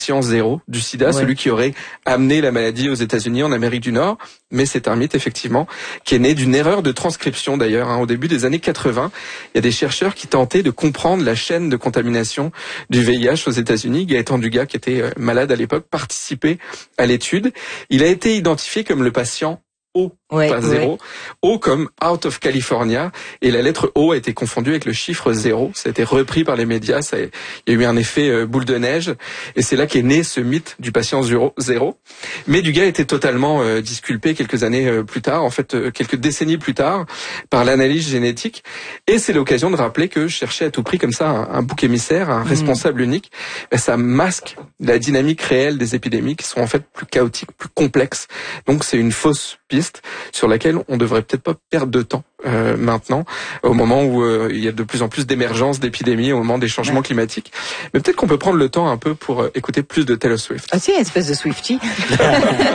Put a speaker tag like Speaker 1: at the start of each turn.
Speaker 1: patient zéro du sida, celui qui aurait amené la maladie aux États-Unis, en Amérique du Nord. Mais c'est un mythe, effectivement, qui est né d'une erreur de transcription, d'ailleurs. Au début des années 80, il y a des chercheurs qui tentaient de comprendre la chaîne de contamination du VIH aux États-Unis. Gaëtan Dugas, qui était malade à l'époque, participait à l'étude. Il a été identifié comme le patient O, pas zéro. O comme Out of California. Et la lettre O a été confondue avec le chiffre 0. Ça a été repris par les médias. Il y a eu un effet boule de neige. Et c'est là qu'est né ce mythe du patient zéro. Mais Dugas a été totalement disculpé quelques années plus tard, en fait quelques décennies plus tard, par l'analyse génétique. Et c'est l'occasion de rappeler que chercher à tout prix comme ça un bouc émissaire, un responsable unique, ça masque la dynamique réelle des épidémies qui sont en fait plus chaotiques, plus complexes. Donc c'est une fausse piste sur laquelle on devrait peut-être pas perdre de temps maintenant, au moment où il y a de plus en plus d'émergence d'épidémies, au moment des changements climatiques. Mais peut-être qu'on peut prendre le temps un peu pour écouter plus de Taylor Swift.
Speaker 2: Ah si, une espèce de Swiftie.